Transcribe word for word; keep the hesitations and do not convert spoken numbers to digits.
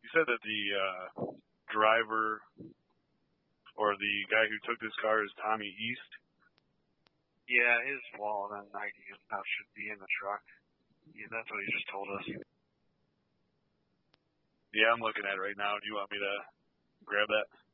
You said that the uh, driver or the guy who took this car is Tommy East? Yeah, his wallet and I D stuff should be in the truck. Yeah, that's what he just told us. Yeah, I'm looking at it right now. Do you want me to grab that?